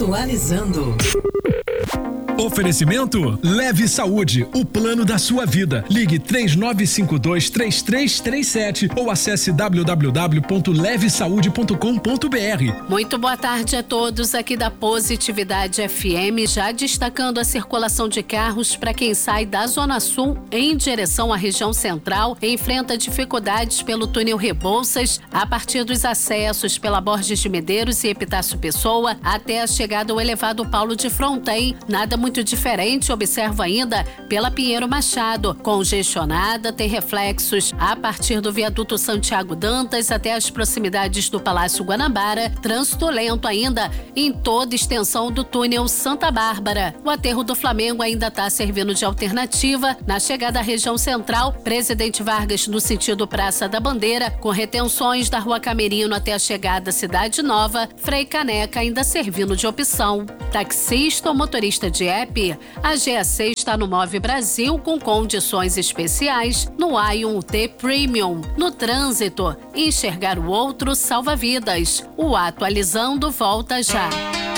Atualizando. Oferecimento Leve Saúde, o plano da sua vida. Ligue 3952-3337 ou acesse www.levesaude.com.br. Muito boa tarde a todos aqui da Positividade FM, já destacando a circulação de carros para quem sai da Zona Sul em direção à região central, enfrenta dificuldades pelo túnel Rebouças, a partir dos acessos pela Borges de Medeiros e Epitácio Pessoa, até a chegada ao elevado Paulo de Fronten. Nada muito diferente, observa ainda pela Pinheiro Machado, congestionada, tem reflexos a partir do viaduto Santiago Dantas até as proximidades do Palácio Guanabara, trânsito lento ainda em toda extensão do túnel Santa Bárbara. O aterro do Flamengo ainda está servindo de alternativa na chegada à região central, Presidente Vargas no sentido Praça da Bandeira, com retenções da Rua Camerino até a chegada à Cidade Nova, Frei Caneca ainda servindo de opção. Taxista ou motorista de app, a GAC está no Move Brasil com condições especiais no i1T Premium. No trânsito, enxergar o outro salva vidas. O Atualizando volta já.